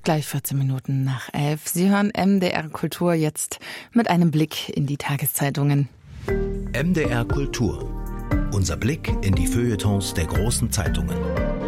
Gleich 14 Minuten nach 11. Sie hören MDR Kultur jetzt mit einem Blick in die Tageszeitungen. MDR Kultur. Unser Blick in die Feuilletons der großen Zeitungen.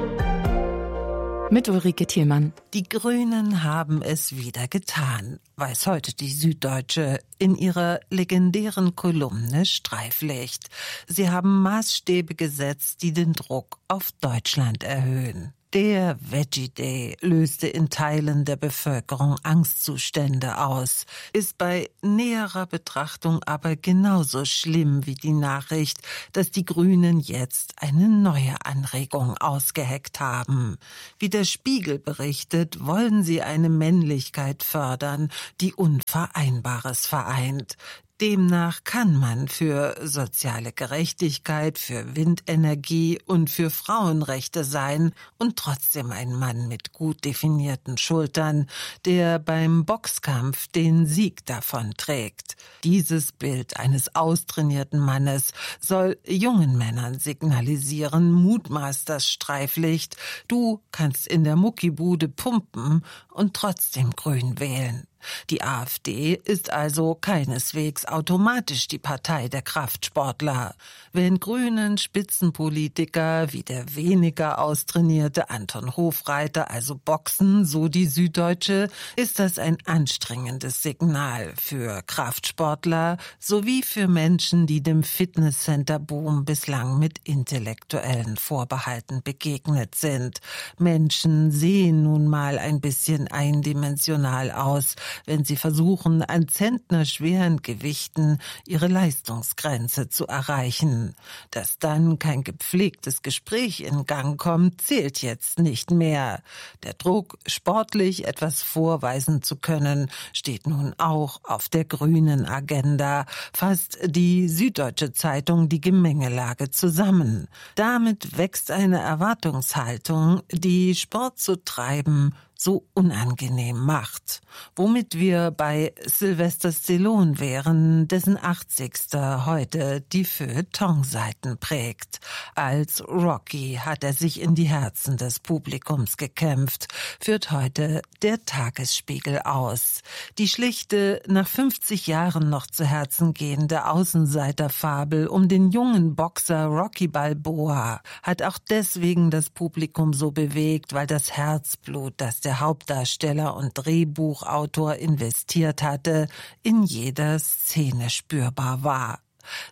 Mit Ulrike Thielmann. Die Grünen haben es wieder getan, weiß heute die Süddeutsche in ihrer legendären Kolumne Streiflicht. Sie haben Maßstäbe gesetzt, die den Druck auf Deutschland erhöhen. Der Veggie Day löste in Teilen der Bevölkerung Angstzustände aus, ist bei näherer Betrachtung aber genauso schlimm wie die Nachricht, dass die Grünen jetzt eine neue Anregung ausgeheckt haben. Wie der Spiegel berichtet, wollen sie eine Männlichkeit fördern, die Unvereinbares vereint. Demnach kann man für soziale Gerechtigkeit, für Windenergie und für Frauenrechte sein und trotzdem ein Mann mit gut definierten Schultern, der beim Boxkampf den Sieg davonträgt. Dieses Bild eines austrainierten Mannes soll jungen Männern signalisieren, mutmaßt das Streiflicht, du kannst in der Muckibude pumpen und trotzdem grün wählen. Die AfD ist also keineswegs automatisch die Partei der Kraftsportler. Wenn grünen Spitzenpolitiker wie der weniger austrainierte Anton Hofreiter also boxen, so die Süddeutsche, ist das ein anstrengendes Signal für Kraftsportler sowie für Menschen, die dem Fitnesscenter-Boom bislang mit intellektuellen Vorbehalten begegnet sind. Menschen sehen nun mal ein bisschen eindimensional aus, wenn sie versuchen, an zentnerschweren Gewichten ihre Leistungsgrenze zu erreichen. Dass dann kein gepflegtes Gespräch in Gang kommt, zählt jetzt nicht mehr. Der Druck, sportlich etwas vorweisen zu können, steht nun auch auf der grünen Agenda, fasst die Süddeutsche Zeitung die Gemengelage zusammen. Damit wächst eine Erwartungshaltung, die Sport zu treiben so unangenehm macht. Womit wir bei Sylvester Stallone wären, dessen 80. heute die Feuilleton-Seiten prägt. Als Rocky hat er sich in die Herzen des Publikums gekämpft, führt heute der Tagesspiegel aus. Die schlichte, nach 50 Jahren noch zu Herzen gehende Außenseiterfabel um den jungen Boxer Rocky Balboa hat auch deswegen das Publikum so bewegt, weil das Herzblut, das der Hauptdarsteller und Drehbuchautor investiert hatte, in jeder Szene spürbar war.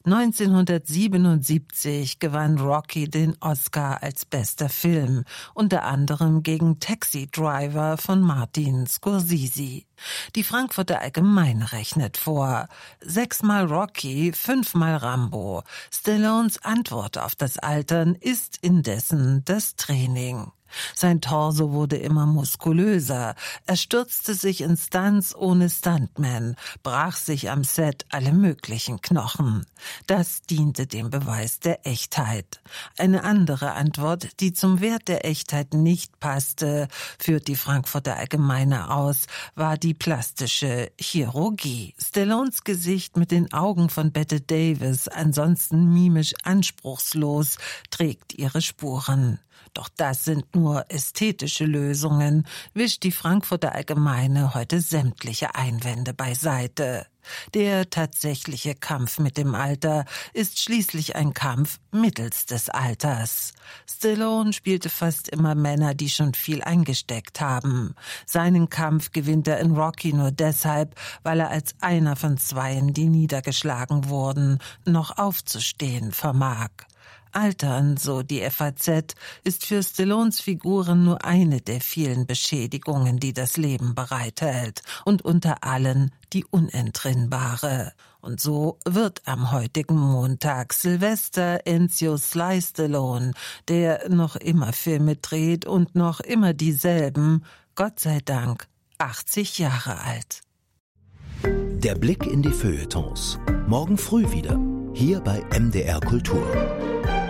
1977 gewann Rocky den Oscar als bester Film, unter anderem gegen Taxi Driver von Martin Scorsese. Die Frankfurter Allgemeine rechnet vor: 6-mal Rocky, 5-mal Rambo. Stallones Antwort auf das Altern ist indessen das Training. Sein Torso wurde immer muskulöser. Er stürzte sich in Stunts ohne Stuntman, brach sich am Set alle möglichen Knochen. Das diente dem Beweis der Echtheit. Eine andere Antwort, die zum Wert der Echtheit nicht passte, führt die Frankfurter Allgemeine aus, war die plastische Chirurgie. Stallones Gesicht mit den Augen von Bette Davis, ansonsten mimisch anspruchslos, trägt ihre Spuren. Doch das sind nur ästhetische Lösungen, wischt die Frankfurter Allgemeine heute sämtliche Einwände beiseite. Der tatsächliche Kampf mit dem Alter ist schließlich ein Kampf mittels des Alters. Stallone spielte fast immer Männer, die schon viel eingesteckt haben. Seinen Kampf gewinnt er in Rocky nur deshalb, weil er als einer von zweien, die niedergeschlagen wurden, noch aufzustehen vermag. Altern, so die FAZ, ist für Stallones Figuren nur eine der vielen Beschädigungen, die das Leben bereithält, und unter allen die unentrinnbare. Und so wird am heutigen Montag Sylvester Enzio Sly Stallone, der noch immer Filme dreht und noch immer dieselben, Gott sei Dank 80 Jahre alt. Der Blick in die Feuilletons. Morgen früh wieder, hier bei MDR Kultur.